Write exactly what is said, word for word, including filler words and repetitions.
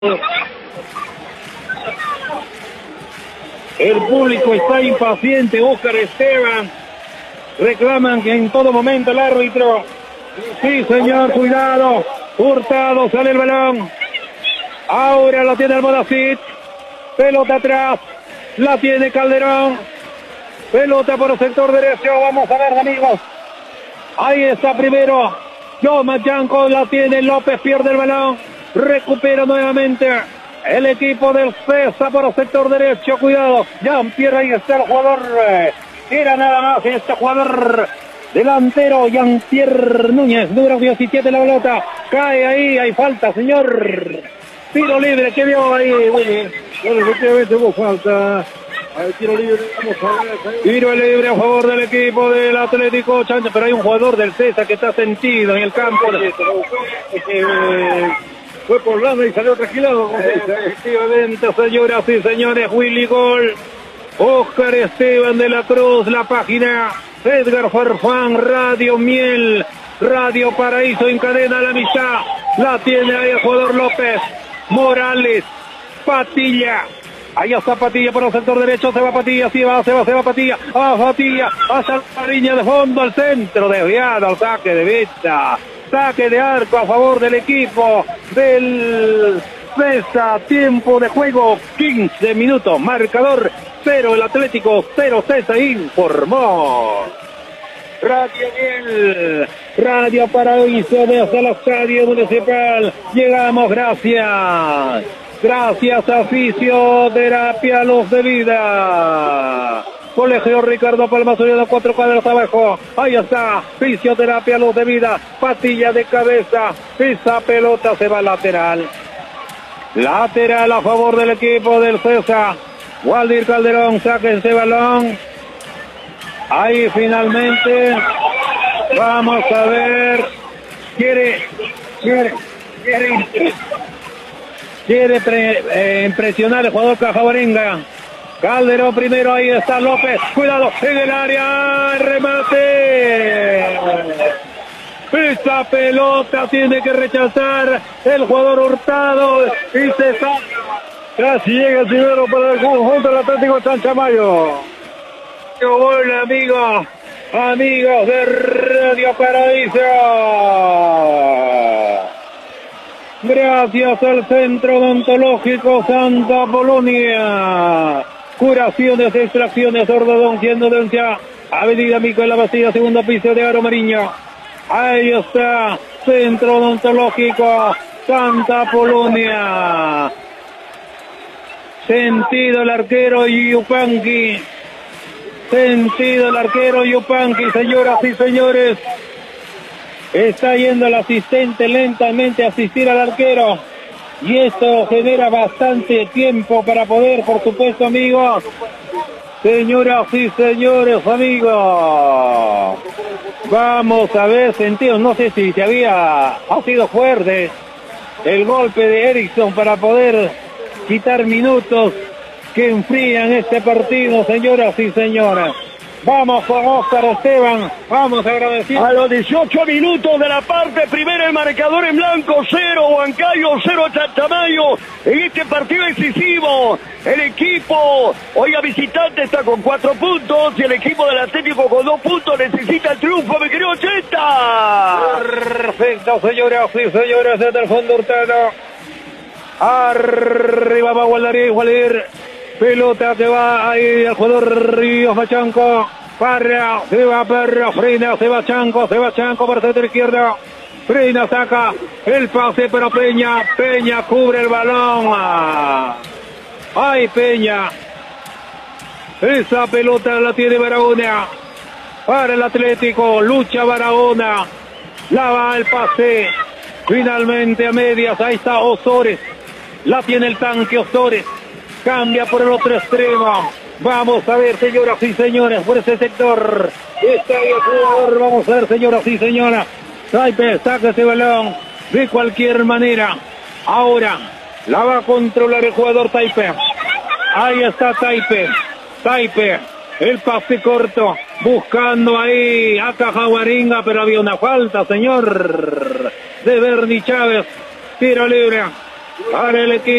El público está impaciente. Óscar Esteban reclaman que en todo momento el árbitro. Sí, señor, cuidado. Hurtado, sale el balón. Ahora la tiene Almodacid. Pelota atrás. La tiene Calderón. Pelota por el sector derecho. Vamos a ver, amigos. Ahí está primero. Yoma Yanco, la tiene López, pierde el balón. Recupera nuevamente el equipo del César por el sector derecho. Cuidado. Jean-Pierre, ahí está el jugador. Era nada más este jugador delantero, Jean-Pierre Núñez, número diecisiete, la pelota. Cae ahí, hay falta, señor. Tiro libre, ¿qué vio ahí, Willy? Bueno, efectivamente hubo falta. Al tiro libre, vamos a ver. Tiro libre a favor del equipo del Atlético Chancha, pero hay un jugador del César que está sentido en el campo. Eh, fue por lado y salió trasquilado. Efectivamente, señoras y señores, Willy Gol. Óscar Esteban de la Cruz, la página Edgar Farfán, Radio Miel, Radio Paraíso, encadena la amistad. La tiene ahí el jugador López. Morales, Patilla. Ahí está Patilla por el sector derecho, se va Patilla, sí va, se va, se va Patilla, a Patilla, hacia la línea de fondo, al centro, desviado, al saque de vista, saque de arco a favor del equipo del César, tiempo de juego, quince minutos, marcador cero, el Atlético cero, César informó. Radio Miel, Radio Paraíso desde el Estadio Municipal, llegamos, gracias. Gracias a Fisioterapia Luz de Vida. Colegio Ricardo Palma Soriano, cuatro cuadras abajo. Ahí está, Fisioterapia Luz de Vida. Patilla de cabeza. Esa pelota se va lateral. Lateral a favor del equipo del César. Waldir Calderón saca ese balón. Ahí finalmente. Vamos a ver. Quiere, quiere, quiere. Quiere pre, eh, impresionar el jugador Cajabarenga. Calderón primero, ahí está López. Cuidado, en el área, remate. Esa pelota tiene que rechazar el jugador Hurtado y se saca. Casi llega el primero para el conjunto del Atlético Chanchamayo. Gol, amigos, amigos de Radio Paraíso. Gracias al Centro Odontológico Santa Polonia. Curaciones, extracciones, ortodoncia, endodoncia. Avenida Micaela Bastida, segundo piso de Aro Mariño. Ahí está, Centro Odontológico Santa Polonia. Sentido el arquero Yupanqui. Sentido el arquero Yupanqui, señoras y señores. Está yendo el asistente lentamente a asistir al arquero. Y esto genera bastante tiempo para poder, por supuesto, amigos. Señoras y señores, amigos. Vamos a ver, sentidos. No sé si se había... Ha sido fuerte el golpe de Erickson para poder quitar minutos que enfrían este partido, señoras y señores. Vamos con Óscar Esteban, vamos a agradecer. A los dieciocho minutos de la parte primera, el marcador en blanco, cero Huancayo, cero Chanchamayo. En este partido decisivo, el equipo, oiga, visitante está con cuatro puntos y el equipo del Atlético con dos puntos necesita el triunfo, me querido Cheta. Perfecto, señoras y señores, desde el fondo Hurtado. Arriba va Waldir, Waldir. Pelota que va ahí el jugador Ríos Machanco. Parra, se va Parra, frena, se va Chanco, se va Chanco por el centro izquierdo. Frena, saca el pase, pero Peña, Peña cubre el balón. Ay, Peña. Esa pelota la tiene Barahona. Para el Atlético, lucha Barahona. La va el pase. Finalmente a medias, ahí está Osores. La tiene el tanque Osores. Cambia por el otro extremo. Vamos a ver, señoras y señores, por ese sector. Está ahí el jugador. Vamos a ver, señoras y señoras. Taipe saca ese balón de cualquier manera. Ahora la va a controlar el jugador Taipe. Ahí está Taipe. Taipe. El pase corto. Buscando ahí a Cajabarenga, pero había una falta, señor. De Bernie Chávez. Tiro libre. para el equipo.